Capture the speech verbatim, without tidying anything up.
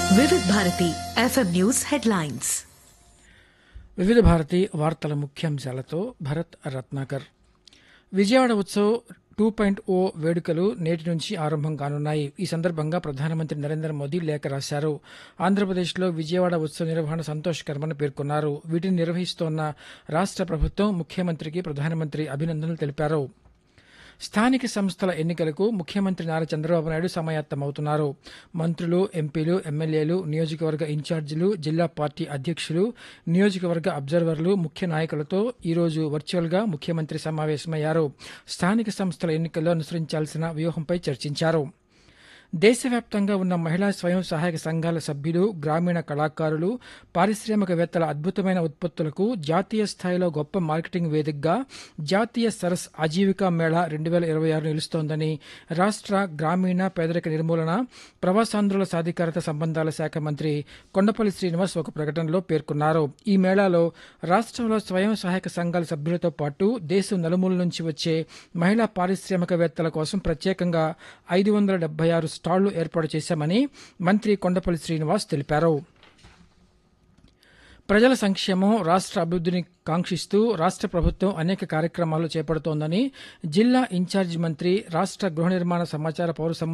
వివిధ Bharati FM news headlines. వివిధ భారతి వార్తల ముఖ్యాంశాలతో భరత్ రత్నాకర్. విజయవాడ ఉత్సవ్ టూ పాయింట్ ఓ వేడుకలు నేటి నుంచి ఆరంభం కానున్నాయి. ఈ సందర్భంగా ప్రధానమంత్రి నరేంద్ర మోదీ లేఖ రాశారు. ఆంధ్రప్రదేశ్లో విజయవాడ ఉత్సవ నిర్వహణ సంతోషకరమని పేర్కొన్నారు. వీటిని నిర్వహిస్తోన్న రాష్ట్ర ప్రభుత్వం ముఖ్యమంత్రికి ప్రధానమంత్రి అభినందనలు తెలిపారు. స్థానిక సంస్థల ఎన్నికలకు ముఖ్యమంత్రి నారా చంద్రబాబు నాయుడు సమాయత్తమవుతున్నారు. మంత్రులు, ఎంపీలు, ఎమ్మెల్యేలు, నియోజకవర్గ ఇన్ఛార్జీలు, జిల్లా పార్టీ అధ్యక్షులు, నియోజకవర్గ అబ్జర్వర్లు, ముఖ్య నాయకులతో ఈరోజు వర్చువల్గా ముఖ్యమంత్రి సమావేశమయ్యారు. స్థానిక సంస్థల ఎన్నికల్లో అనుసరించాల్సిన వ్యూహంపై చర్చించారు. దేశవ్యాప్తంగా ఉన్న మహిళా స్వయం సహాయక సంఘాల సభ్యులు, గ్రామీణ కళాకారులు, పారిశ్రామికవేత్తల అద్భుతమైన ఉత్పత్తులకు జాతీయ స్థాయిలో గొప్ప మార్కెటింగ్ వేదికగా జాతీయ సరస్ ఆజీవికా మేళా రెండు వేల ఇరవై ఆరు నిలుస్తోందని రాష్ట్ర గ్రామీణ పేదరిక నిర్మూలన, ప్రవాసాంధ్రుల సాధికారత సంబంధాల శాఖ మంత్రి కొండపల్లి శ్రీనివాస్ ఒక ప్రకటనలో పేర్కొన్నారు. ఈ మేళాలో రాష్ట్రంలో స్వయం సహాయక సంఘాల సభ్యులతో పాటు దేశం నలుమూల నుంచి వచ్చే మహిళా పారిశ్రామికవేత్తల కోసం ప్రత్యేకంగా ఐదు వందల డెబ్బై ఆరు స్టాళ్లు ఏర్పాటు చేశామని మంత్రి కొండపల్లి శ్రీనివాస్ తెలిపారు. ప్రజల సంక్షేమం, రాష్ట్ర అభివృద్ధిని కాంక్షిస్తూ రాష్ట్ర ప్రభుత్వం అనేక కార్యక్రమాలు చేపడుతోందని జిల్లా ఇన్ఛార్జి మంత్రి, రాష్ట్ర గృహ నిర్మాణ, సమాచార, పౌర